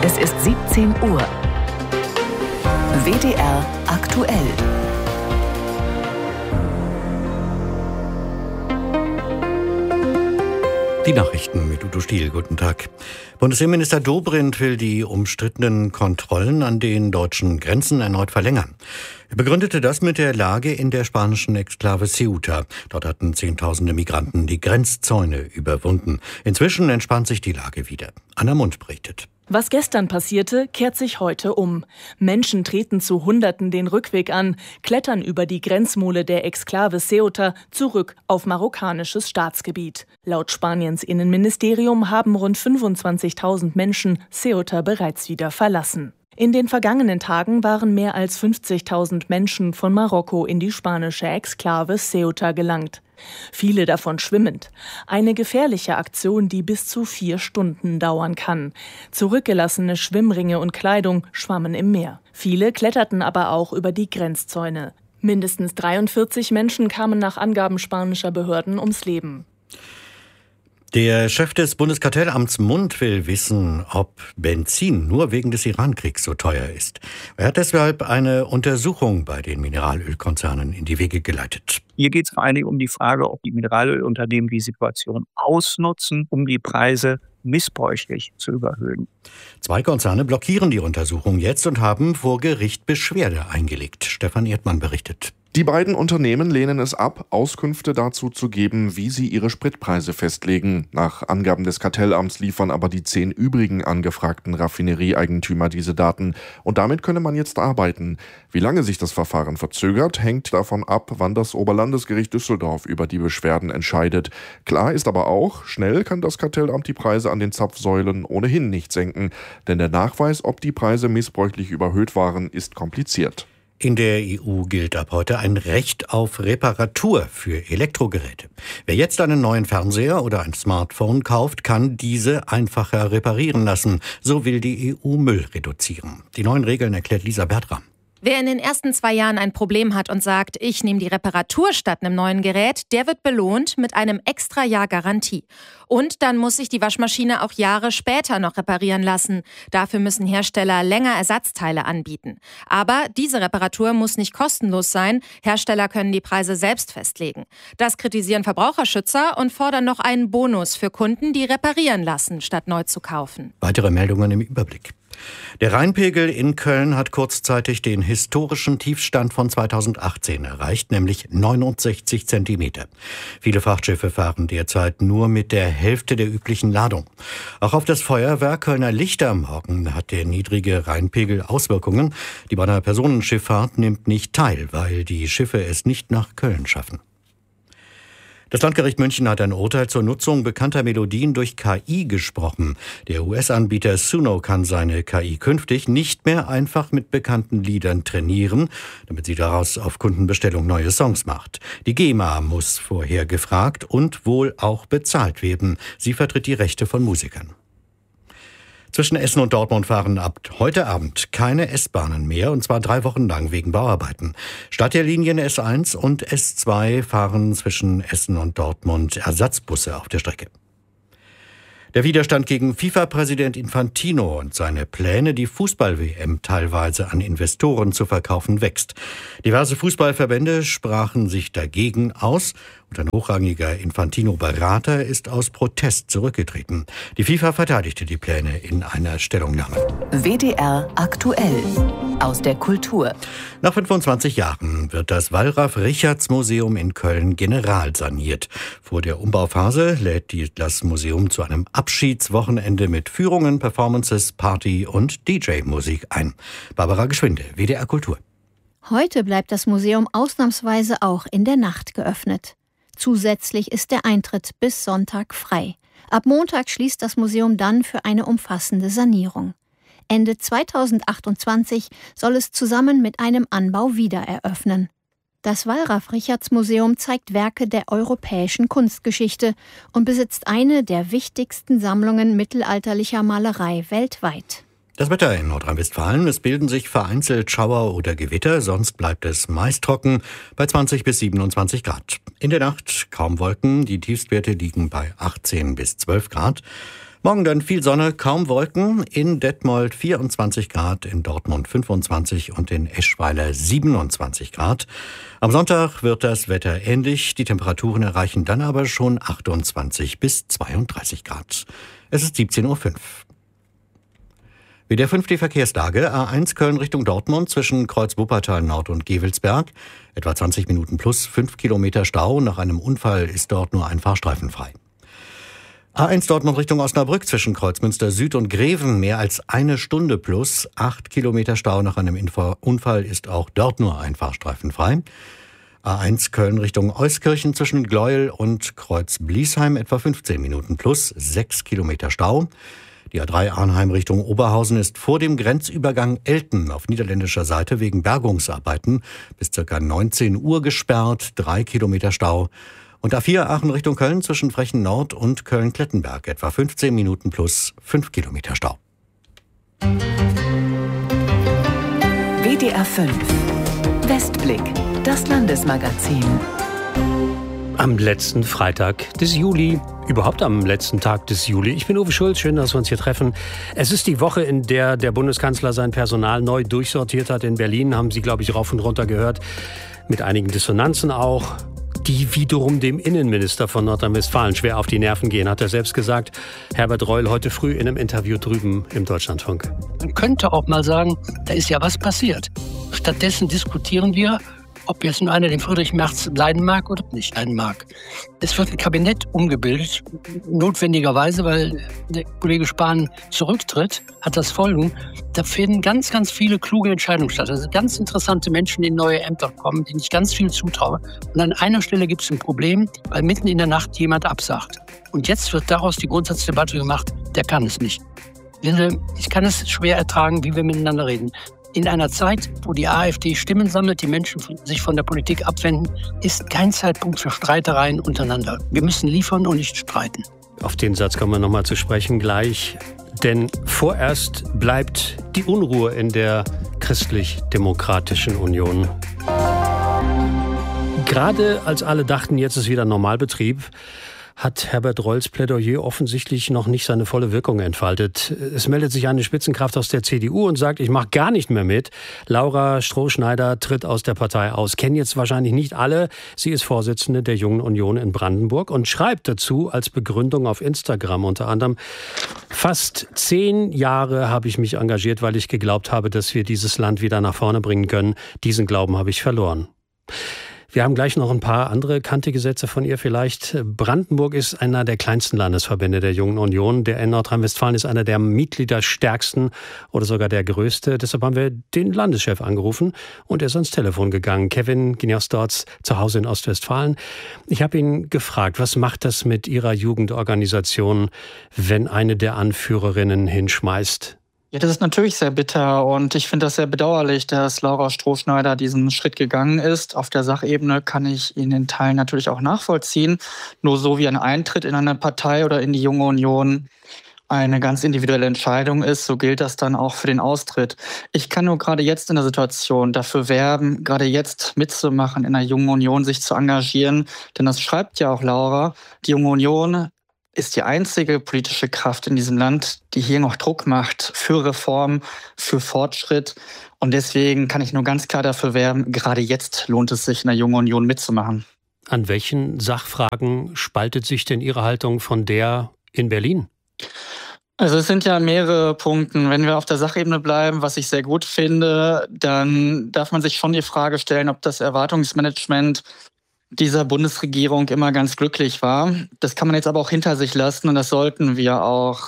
Es ist 17 Uhr. WDR aktuell. Die Nachrichten mit Udo Stiel. Guten Tag. Bundesinnenminister Dobrindt will die umstrittenen Kontrollen an den deutschen Grenzen erneut verlängern. Er begründete das mit der Lage in der spanischen Exklave Ceuta. Dort hatten Zehntausende Migranten die Grenzzäune überwunden. Inzwischen entspannt sich die Lage wieder. Anna Mund berichtet. Was gestern passierte, kehrt sich heute um. Menschen treten zu Hunderten den Rückweg an, klettern über die Grenzmole der Exklave Ceuta zurück auf marokkanisches Staatsgebiet. Laut Spaniens Innenministerium haben rund 25.000 Menschen Ceuta bereits wieder verlassen. In den vergangenen Tagen waren mehr als 50.000 Menschen von Marokko in die spanische Exklave Ceuta gelangt. Viele davon schwimmend. Eine gefährliche Aktion, die bis zu 4 Stunden dauern kann. Zurückgelassene Schwimmringe und Kleidung schwammen im Meer. Viele kletterten aber auch über die Grenzzäune. Mindestens 43 Menschen kamen nach Angaben spanischer Behörden ums Leben. Der Chef des Bundeskartellamts Mund will wissen, ob Benzin nur wegen des Iran-Kriegs so teuer ist. Er hat deshalb eine Untersuchung bei den Mineralölkonzernen in die Wege geleitet. Hier geht es vor allen Dingen um die Frage, ob die Mineralölunternehmen die Situation ausnutzen, um die Preise missbräuchlich zu überhöhen. 2 Konzerne blockieren die Untersuchung jetzt und haben vor Gericht Beschwerde eingelegt. Stefan Erdmann berichtet. Die beiden Unternehmen lehnen es ab, Auskünfte dazu zu geben, wie sie ihre Spritpreise festlegen. Nach Angaben des Kartellamts liefern aber die 10 übrigen angefragten Raffinerieeigentümer diese Daten. Und damit könne man jetzt arbeiten. Wie lange sich das Verfahren verzögert, hängt davon ab, wann das Oberlandesgericht Düsseldorf über die Beschwerden entscheidet. Klar ist aber auch, schnell kann das Kartellamt die Preise an den Zapfsäulen ohnehin nicht senken. Denn der Nachweis, ob die Preise missbräuchlich überhöht waren, ist kompliziert. In der EU gilt ab heute ein Recht auf Reparatur für Elektrogeräte. Wer jetzt einen neuen Fernseher oder ein Smartphone kauft, kann diese einfacher reparieren lassen. So will die EU Müll reduzieren. Die neuen Regeln erklärt Lisa Bertram. Wer in den ersten 2 Jahren ein Problem hat und sagt, ich nehme die Reparatur statt einem neuen Gerät, der wird belohnt mit einem extra Jahr Garantie. Und dann muss sich die Waschmaschine auch Jahre später noch reparieren lassen. Dafür müssen Hersteller länger Ersatzteile anbieten. Aber diese Reparatur muss nicht kostenlos sein. Hersteller können die Preise selbst festlegen. Das kritisieren Verbraucherschützer und fordern noch einen Bonus für Kunden, die reparieren lassen, statt neu zu kaufen. Weitere Meldungen im Überblick. Der Rheinpegel in Köln hat kurzzeitig den historischen Tiefstand von 2018 erreicht, nämlich 69 Zentimeter. Viele Frachtschiffe fahren derzeit nur mit der Hälfte der üblichen Ladung. Auch auf das Feuerwerk Kölner Lichter morgen hat der niedrige Rheinpegel Auswirkungen. Die Bonner Personenschifffahrt nimmt nicht teil, weil die Schiffe es nicht nach Köln schaffen. Das Landgericht München hat ein Urteil zur Nutzung bekannter Melodien durch KI gesprochen. Der US-Anbieter Suno kann seine KI künftig nicht mehr einfach mit bekannten Liedern trainieren, damit sie daraus auf Kundenbestellung neue Songs macht. Die GEMA muss vorher gefragt und wohl auch bezahlt werden. Sie vertritt die Rechte von Musikern. Zwischen Essen und Dortmund fahren ab heute Abend keine S-Bahnen mehr, und zwar 3 Wochen lang wegen Bauarbeiten. Statt der Linien S1 und S2 fahren zwischen Essen und Dortmund Ersatzbusse auf der Strecke. Der Widerstand gegen FIFA-Präsident Infantino und seine Pläne, die Fußball-WM teilweise an Investoren zu verkaufen, wächst. Diverse Fußballverbände sprachen sich dagegen aus und ein hochrangiger Infantino-Berater ist aus Protest zurückgetreten. Die FIFA verteidigte die Pläne in einer Stellungnahme. WDR aktuell aus der Kultur. Nach 25 Jahren wird das Wallraf-Richartz-Museum in Köln generalsaniert. Vor der Umbauphase lädt das Museum zu einem Abschiedswochenende mit Führungen, Performances, Party und DJ-Musik ein. Barbara Geschwinde, WDR Kultur. Heute bleibt das Museum ausnahmsweise auch in der Nacht geöffnet. Zusätzlich ist der Eintritt bis Sonntag frei. Ab Montag schließt das Museum dann für eine umfassende Sanierung. Ende 2028 soll es zusammen mit einem Anbau wieder eröffnen. Das Wallraf-Richartz-Museum zeigt Werke der europäischen Kunstgeschichte und besitzt eine der wichtigsten Sammlungen mittelalterlicher Malerei weltweit. Das Wetter in Nordrhein-Westfalen: Es bilden sich vereinzelt Schauer oder Gewitter, sonst bleibt es meist trocken bei 20 bis 27 Grad. In der Nacht kaum Wolken, die Tiefstwerte liegen bei 18 bis 12 Grad. Morgen dann viel Sonne, kaum Wolken. In Detmold 24 Grad, in Dortmund 25 und in Eschweiler 27 Grad. Am Sonntag wird das Wetter ähnlich. Die Temperaturen erreichen dann aber schon 28 bis 32 Grad. Es ist 17.05 Uhr. Wie der 5. die Verkehrslage. A1 Köln Richtung Dortmund zwischen Kreuz Wuppertal Nord und Gevelsberg. Etwa 20 Minuten plus 5 Kilometer Stau. Nach einem Unfall ist dort nur ein Fahrstreifen frei. A1 Dortmund Richtung Osnabrück zwischen Kreuzmünster Süd und Greven mehr als eine Stunde plus 8 Kilometer Stau. Nach einem Unfall ist auch dort nur ein Fahrstreifen frei. A1 Köln Richtung Euskirchen zwischen Gleuel und Kreuz Bliesheim etwa 15 Minuten plus 6 Kilometer Stau. Die A3 Arnheim Richtung Oberhausen ist vor dem Grenzübergang Elten auf niederländischer Seite wegen Bergungsarbeiten bis ca. 19 Uhr gesperrt, 3 Kilometer Stau. Und A4 Aachen Richtung Köln zwischen Frechen Nord und Köln-Klettenberg etwa 15 Minuten plus 5 Kilometer Stau. WDR 5 Westblick, das Landesmagazin. Am letzten Freitag des Juli, überhaupt am letzten Tag des Juli. Ich bin Uwe Schulz, schön, dass wir uns hier treffen. Es ist die Woche, in der der Bundeskanzler sein Personal neu durchsortiert hat in Berlin. Haben Sie, glaube ich, rauf und runter gehört. Mit einigen Dissonanzen auch, die wiederum dem Innenminister von Nordrhein-Westfalen schwer auf die Nerven gehen, hat er selbst gesagt. Herbert Reul heute früh in einem Interview drüben im Deutschlandfunk. Man könnte auch mal sagen, da ist ja was passiert. Stattdessen diskutieren wir, ob jetzt nur einer den Friedrich Merz leiden mag oder nicht leiden mag. Es wird ein Kabinett umgebildet, notwendigerweise, weil der Kollege Spahn zurücktritt, hat das Folgen. Da finden ganz, ganz viele kluge Entscheidungen statt. Also ganz interessante Menschen, die in neue Ämter kommen, denen ich ganz viel zutraue. Und an einer Stelle gibt es ein Problem, weil mitten in der Nacht jemand absagt. Und jetzt wird daraus die Grundsatzdebatte gemacht, der kann es nicht. Ich kann es schwer ertragen, wie wir miteinander reden. In einer Zeit, wo die AfD Stimmen sammelt, die Menschen sich von der Politik abwenden, ist kein Zeitpunkt für Streitereien untereinander. Wir müssen liefern und nicht streiten. Auf den Satz kommen wir nochmal zu sprechen gleich. Denn vorerst bleibt die Unruhe in der Christlich-Demokratischen Union. Gerade als alle dachten, jetzt ist wieder Normalbetrieb, hat Herbert Reuls Plädoyer offensichtlich noch nicht seine volle Wirkung entfaltet. Es meldet sich eine Spitzenkraft aus der CDU und sagt, ich mache gar nicht mehr mit. Laura Strohschneider tritt aus der Partei aus. Kennen jetzt wahrscheinlich nicht alle. Sie ist Vorsitzende der Jungen Union in Brandenburg und schreibt dazu als Begründung auf Instagram unter anderem: Fast 10 Jahre habe ich mich engagiert, weil ich geglaubt habe, dass wir dieses Land wieder nach vorne bringen können. Diesen Glauben habe ich verloren. Wir haben gleich noch ein paar andere kantige Sätze von ihr vielleicht. Brandenburg ist einer der kleinsten Landesverbände der Jungen Union. Der in Nordrhein-Westfalen ist einer der mitgliederstärksten oder sogar der größte. Deshalb haben wir den Landeschef angerufen und er ist ans Telefon gegangen. Kevin Gniostorz, zu Hause in Ostwestfalen. Ich habe ihn gefragt, was macht das mit Ihrer Jugendorganisation, wenn eine der Anführerinnen hinschmeißt? Ja, das ist natürlich sehr bitter und ich finde das sehr bedauerlich, dass Laura Strohschneider diesen Schritt gegangen ist. Auf der Sachebene kann ich ihn in Teilen natürlich auch nachvollziehen. Nur so wie ein Eintritt in eine Partei oder in die Junge Union eine ganz individuelle Entscheidung ist, so gilt das dann auch für den Austritt. Ich kann nur gerade jetzt in der Situation dafür werben, gerade jetzt mitzumachen, in der Jungen Union sich zu engagieren. Denn das schreibt ja auch Laura, die Junge Union ist die einzige politische Kraft in diesem Land, die hier noch Druck macht für Reform, für Fortschritt. Und deswegen kann ich nur ganz klar dafür werben, gerade jetzt lohnt es sich, in der Jungen Union mitzumachen. An welchen Sachfragen spaltet sich denn Ihre Haltung von der in Berlin? Also es sind ja mehrere Punkte. Wenn wir auf der Sachebene bleiben, was ich sehr gut finde, dann darf man sich schon die Frage stellen, ob das Erwartungsmanagement dieser Bundesregierung immer ganz glücklich war. Das kann man jetzt aber auch hinter sich lassen und das sollten wir auch.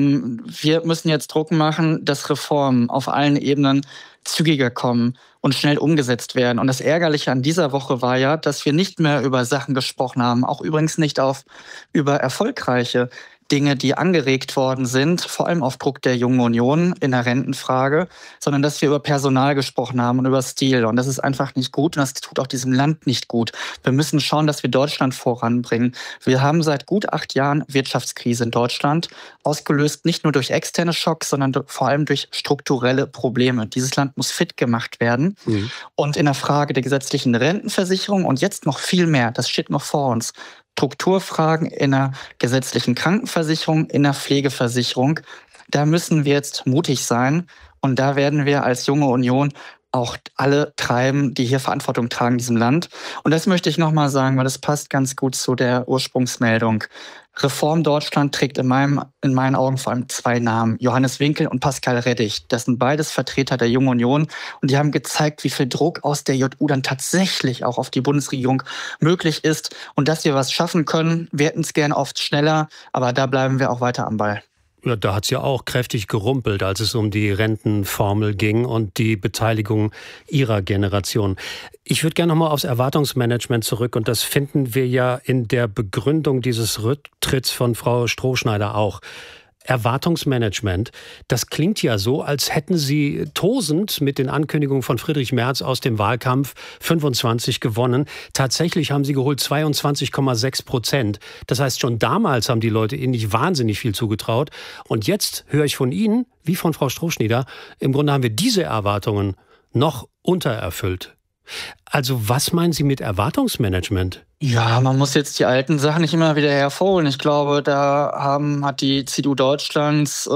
Wir müssen jetzt Druck machen, dass Reformen auf allen Ebenen zügiger kommen und schnell umgesetzt werden. Und das Ärgerliche an dieser Woche war ja, dass wir nicht mehr über Sachen gesprochen haben, auch übrigens nicht über erfolgreiche Dinge, die angeregt worden sind, vor allem auf Druck der Jungen Union in der Rentenfrage, sondern dass wir über Personal gesprochen haben und über Stil. Und das ist einfach nicht gut und das tut auch diesem Land nicht gut. Wir müssen schauen, dass wir Deutschland voranbringen. Wir haben seit gut 8 Jahren Wirtschaftskrise in Deutschland, ausgelöst nicht nur durch externe Schocks, sondern vor allem durch strukturelle Probleme. Dieses Land muss fit gemacht werden. Und in der Frage der gesetzlichen Rentenversicherung und jetzt noch viel mehr, das steht noch vor uns, Strukturfragen in der gesetzlichen Krankenversicherung, in der Pflegeversicherung. Da müssen wir jetzt mutig sein. Und da werden wir als Junge Union auch alle treiben, die hier Verantwortung tragen in diesem Land. Und das möchte ich nochmal sagen, weil das passt ganz gut zu der Ursprungsmeldung. Reform Deutschland trägt in meinen Augen vor allem 2 Namen, Johannes Winkel und Pascal Rettig. Das sind beides Vertreter der Jungen Union und die haben gezeigt, wie viel Druck aus der JU dann tatsächlich auch auf die Bundesregierung möglich ist und dass wir was schaffen können. Wir hätten es gern oft schneller, aber da bleiben wir auch weiter am Ball. Ja, da hat es ja auch kräftig gerumpelt, als es um die Rentenformel ging und die Beteiligung Ihrer Generation. Ich würde gerne noch mal aufs Erwartungsmanagement zurück und das finden wir ja in der Begründung dieses Rücktritts von Frau Strohschneider auch. Erwartungsmanagement, das klingt ja so, als hätten Sie tosend mit den Ankündigungen von Friedrich Merz aus dem Wahlkampf 25 gewonnen. Tatsächlich haben Sie geholt 22,6%. Das heißt, schon damals haben die Leute Ihnen nicht wahnsinnig viel zugetraut. Und jetzt höre ich von Ihnen, wie von Frau Strohschneider, im Grunde haben wir diese Erwartungen noch untererfüllt. Also was meinen Sie mit Erwartungsmanagement? Ja, man muss jetzt die alten Sachen nicht immer wieder hervorholen. Ich glaube, hat die CDU Deutschlands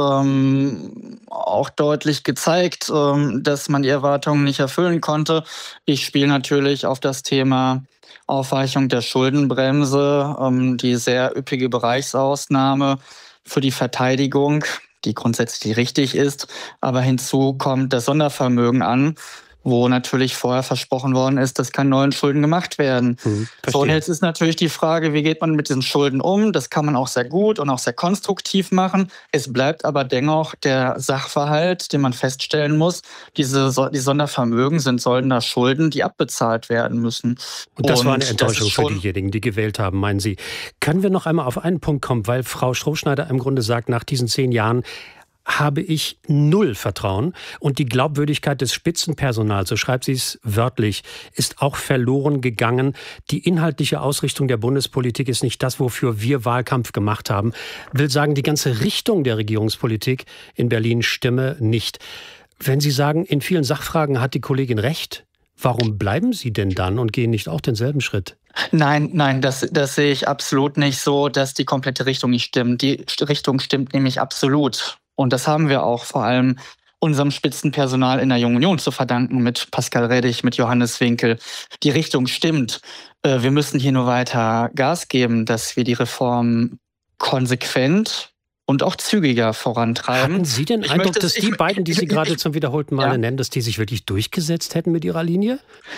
auch deutlich gezeigt, dass man die Erwartungen nicht erfüllen konnte. Ich spiele natürlich auf das Thema Aufweichung der Schuldenbremse, die sehr üppige Bereichsausnahme für die Verteidigung, die grundsätzlich richtig ist. Aber hinzu kommt das Sondervermögen an, wo natürlich vorher versprochen worden ist, dass keine neuen Schulden gemacht werden. So, und jetzt ist natürlich die Frage, wie geht man mit diesen Schulden um? Das kann man auch sehr gut und auch sehr konstruktiv machen. Es bleibt aber dennoch der Sachverhalt, den man feststellen muss. Die Sondervermögen sind sollender Schulden, die abbezahlt werden müssen. Und das war eine Enttäuschung für diejenigen, die gewählt haben, meinen Sie. Können wir noch einmal auf einen Punkt kommen, weil Frau Strohschneider im Grunde sagt, nach diesen 10 Jahren habe ich 0 Vertrauen und die Glaubwürdigkeit des Spitzenpersonals, so schreibt sie es wörtlich, ist auch verloren gegangen. Die inhaltliche Ausrichtung der Bundespolitik ist nicht das, wofür wir Wahlkampf gemacht haben. Will sagen, die ganze Richtung der Regierungspolitik in Berlin stimme nicht. Wenn Sie sagen, in vielen Sachfragen hat die Kollegin recht, warum bleiben Sie denn dann und gehen nicht auch denselben Schritt? Nein, das sehe ich absolut nicht so, dass die komplette Richtung nicht stimmt. Die Richtung stimmt nämlich absolut. Und das haben wir auch vor allem unserem Spitzenpersonal in der Jungen Union zu verdanken, mit Pascal Rettig, mit Johannes Winkel. Die Richtung stimmt. Wir müssen hier nur weiter Gas geben, dass wir die Reform konsequent und auch zügiger vorantreiben. Hatten Sie den Eindruck, dass die beiden, die Sie gerade zum wiederholten Male nennen, dass die sich wirklich durchgesetzt hätten mit ihrer Linie?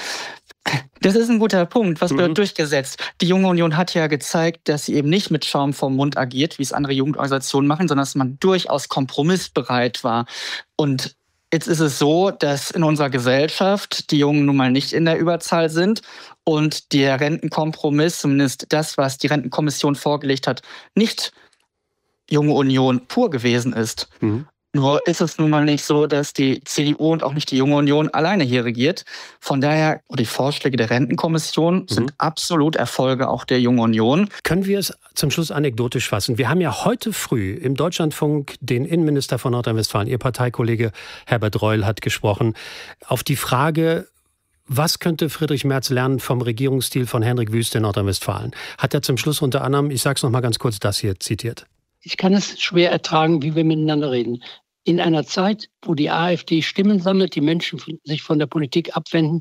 Das ist ein guter Punkt. Was wird durchgesetzt? Die Junge Union hat ja gezeigt, dass sie eben nicht mit Schaum vorm Mund agiert, wie es andere Jugendorganisationen machen, sondern dass man durchaus kompromissbereit war. Und jetzt ist es so, dass in unserer Gesellschaft die Jungen nun mal nicht in der Überzahl sind und der Rentenkompromiss, zumindest das, was die Rentenkommission vorgelegt hat, nicht Junge Union pur gewesen ist. Nur ist es nun mal nicht so, dass die CDU und auch nicht die Junge Union alleine hier regiert. Von daher, die Vorschläge der Rentenkommission sind absolut Erfolge auch der Jungen Union. Können wir es zum Schluss anekdotisch fassen? Wir haben ja heute früh im Deutschlandfunk den Innenminister von Nordrhein-Westfalen, Ihr Parteikollege Herbert Reul hat gesprochen, auf die Frage, was könnte Friedrich Merz lernen vom Regierungsstil von Hendrik Wüst in Nordrhein-Westfalen? Hat er zum Schluss unter anderem, ich sage es noch mal ganz kurz, das hier zitiert. Ich kann es schwer ertragen, wie wir miteinander reden. In einer Zeit, wo die AfD Stimmen sammelt, die Menschen sich von der Politik abwenden,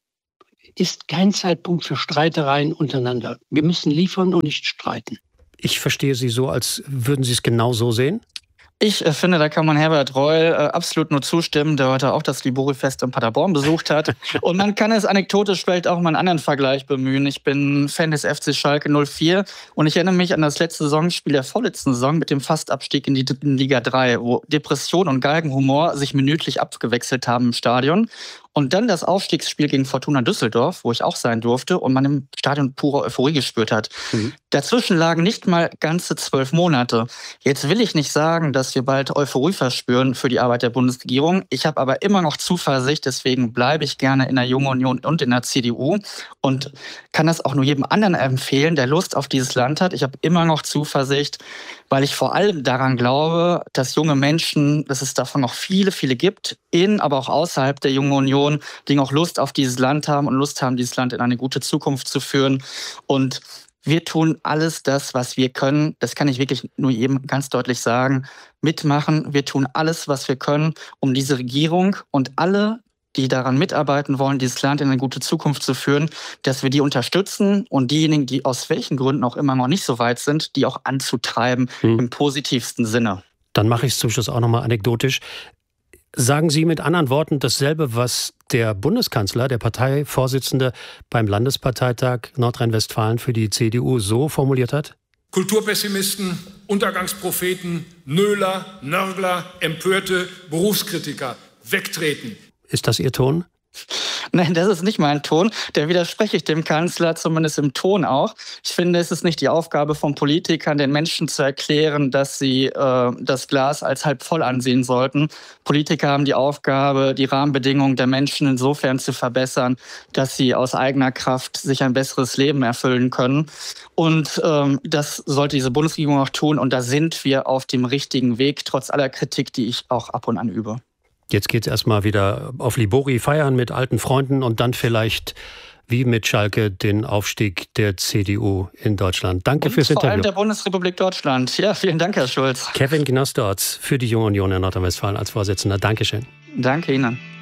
ist kein Zeitpunkt für Streitereien untereinander. Wir müssen liefern und nicht streiten. Ich verstehe Sie so, als würden Sie es genau so sehen? Ich finde, da kann man Herbert Reul absolut nur zustimmen, der heute auch das Libori-Fest in Paderborn besucht hat. Und man kann es anekdotisch vielleicht auch mal einen anderen Vergleich bemühen. Ich bin Fan des FC Schalke 04 und ich erinnere mich an das letzte Saisonspiel der vorletzten Saison mit dem Fastabstieg in die Liga 3, wo Depression und Galgenhumor sich minütlich abgewechselt haben im Stadion. Und dann das Aufstiegsspiel gegen Fortuna Düsseldorf, wo ich auch sein durfte und man im Stadion pure Euphorie gespürt hat. Dazwischen lagen nicht mal ganze 12 Monate. Jetzt will ich nicht sagen, dass wir bald Euphorie verspüren für die Arbeit der Bundesregierung. Ich habe aber immer noch Zuversicht, deswegen bleibe ich gerne in der Jungen Union und in der CDU und kann das auch nur jedem anderen empfehlen, der Lust auf dieses Land hat. Ich habe immer noch Zuversicht, weil ich vor allem daran glaube, dass junge Menschen, dass es davon noch viele, viele gibt, in, aber auch außerhalb der Jungen Union, die auch Lust auf dieses Land haben und Lust haben, dieses Land in eine gute Zukunft zu führen. Und Wir tun alles das, was wir können. Das kann ich wirklich nur jedem ganz deutlich sagen. Mitmachen. Wir tun alles, was wir können, um diese Regierung und alle, die daran mitarbeiten wollen, dieses Land in eine gute Zukunft zu führen, dass wir die unterstützen und diejenigen, die aus welchen Gründen auch immer noch nicht so weit sind, die auch anzutreiben im positivsten Sinne. Dann mache ich es zum Schluss auch nochmal anekdotisch. Sagen Sie mit anderen Worten dasselbe, was der Bundeskanzler, der Parteivorsitzende beim Landesparteitag Nordrhein-Westfalen für die CDU so formuliert hat? Kulturpessimisten, Untergangspropheten, Nöler, Nörgler, Empörte, Berufskritiker, wegtreten. Ist das Ihr Ton? Nein, das ist nicht mein Ton. Da widerspreche ich dem Kanzler, zumindest im Ton auch. Ich finde, es ist nicht die Aufgabe von Politikern, den Menschen zu erklären, dass sie das Glas als halb voll ansehen sollten. Politiker haben die Aufgabe, die Rahmenbedingungen der Menschen insofern zu verbessern, dass sie aus eigener Kraft sich ein besseres Leben erfüllen können. Und das sollte diese Bundesregierung auch tun. Und da sind wir auf dem richtigen Weg, trotz aller Kritik, die ich auch ab und an übe. Jetzt geht's erstmal wieder auf Libori feiern mit alten Freunden und dann vielleicht wie mit Schalke den Aufstieg der CDU in Deutschland. Danke fürs Interview. Vor allem der Bundesrepublik Deutschland. Ja, vielen Dank, Herr Schulz. Kevin Gnosdorz für die Junge Union in Nordrhein-Westfalen als Vorsitzender. Dankeschön. Danke Ihnen.